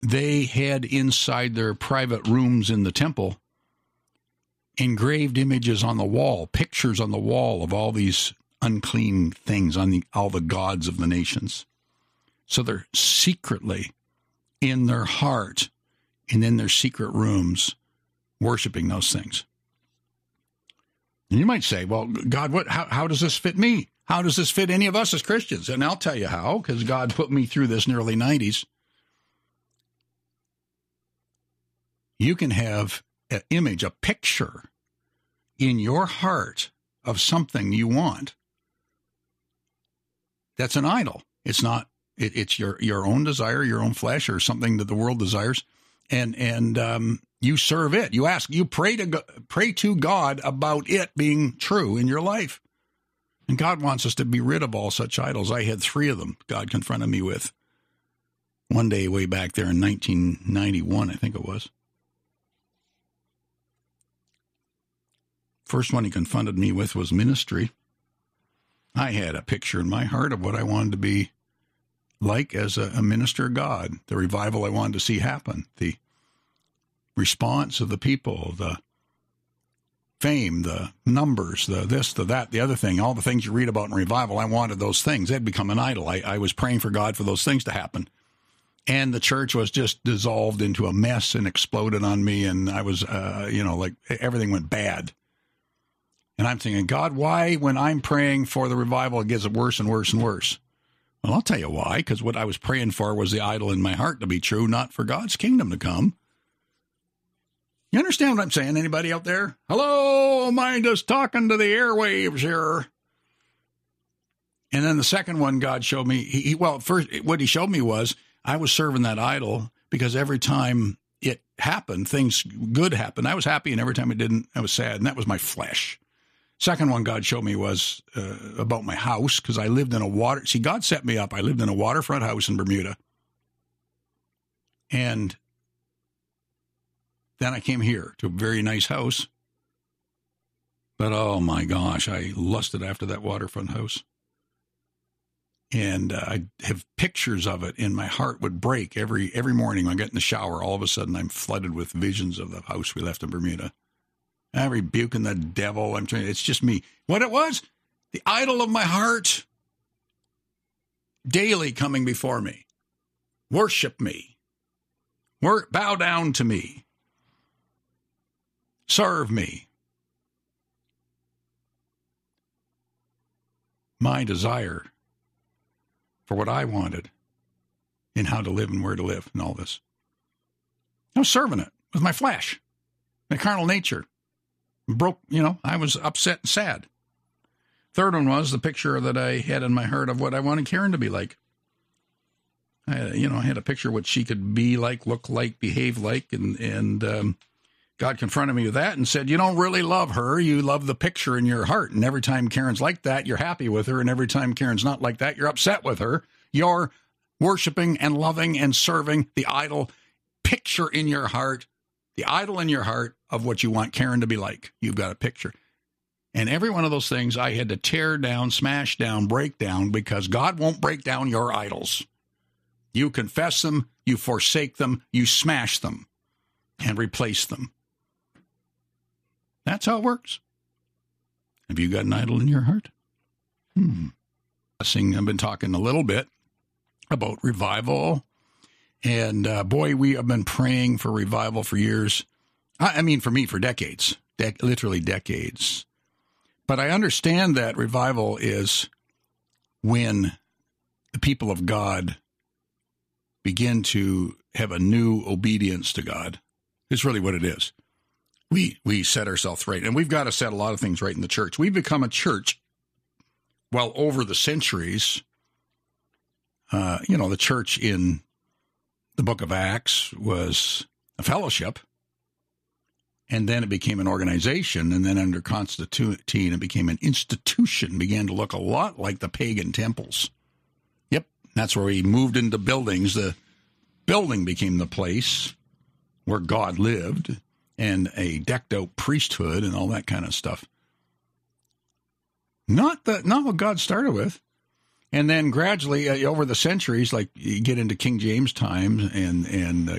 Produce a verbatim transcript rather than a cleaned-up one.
they had inside their private rooms in the temple engraved images on the wall, pictures on the wall of all these unclean things, on the, all the gods of the nations. So they're secretly in their heart and in their secret rooms worshiping those things. And you might say, well, God, what? How, how does this fit me? How does this fit any of us as Christians? And I'll tell you how, because God put me through this in the early nineties. You can have an image, a picture in your heart of something you want. That's an idol. It's not, it, it's your, your own desire, your own flesh, or something that the world desires. And, and, um, you serve it. You ask, you pray to, pray to God about it being true in your life. And God wants us to be rid of all such idols. I had three of them God confronted me with one day way back there in nineteen ninety-one, I think it was. First one he confronted me with was ministry. I had a picture in my heart of what I wanted to be like as a, a minister of God, the revival I wanted to see happen, the response of the people, the fame, the numbers, the this, the that, the other thing, all the things you read about in revival. I wanted those things. They'd become an idol. I, I was praying for God for those things to happen. And the church was just dissolved into a mess and exploded on me. And I was, uh, you know, like everything went bad. And I'm thinking, God, why, when I'm praying for the revival, it gets worse and worse and worse? Well, I'll tell you why, because what I was praying for was the idol in my heart to be true, not for God's kingdom to come. You understand what I'm saying? Anybody out there? Hello, am I just talking to the airwaves here? And then the second one God showed me, he, he well, first, what he showed me was I was serving that idol because every time it happened, things good happened. I was happy, and every time it didn't, I was sad, and that was my flesh. Second one God showed me was uh, about my house, because I lived in a water, see, God set me up. I lived in a waterfront house in Bermuda. And then I came here to a very nice house. But, oh, my gosh, I lusted after that waterfront house. And uh, I have pictures of it, and my heart would break every every morning when I get in the shower. All of a sudden, I'm flooded with visions of the house we left in Bermuda. I'm rebuking the devil. I'm trying. It's just me. What it was, the idol of my heart, daily coming before me. Worship me. Work, bow down to me. Serve me. My desire for what I wanted and how to live and where to live and all this. I was serving it with my flesh, my carnal nature. Broke, you know, I was upset and sad. Third one was the picture that I had in my heart of what I wanted Karen to be like. I, you know, I had a picture of what she could be like, look like, behave like, and, and um, God confronted me with that and said, you don't really love her. You love the picture in your heart. And every time Karen's like that, you're happy with her. And every time Karen's not like that, you're upset with her. You're worshiping and loving and serving the idol picture in your heart, the idol in your heart of what you want Karen to be like. You've got a picture. And every one of those things I had to tear down, smash down, break down, because God won't break down your idols. You confess them, you forsake them, you smash them, and replace them. That's how it works. Have you got an idol in your heart? Hmm. I've been talking a little bit about revival. And, uh, boy, we have been praying for revival for years. I, I mean, for me, for decades, de- literally decades. But I understand that revival is when the people of God begin to have a new obedience to God. It's really what it is. We we set ourselves right. And we've got to set a lot of things right in the church. We've become a church, well, over the centuries, uh, you know, the church in the book of Acts was a fellowship, and then it became an organization, and then under Constantine, it became an institution, began to look a lot like the pagan temples. Yep, that's where we moved into buildings. The building became the place where God lived, and a decked-out priesthood and all that kind of stuff. Not the, not what God started with. And then gradually, uh, over the centuries, like you get into King James times and and uh,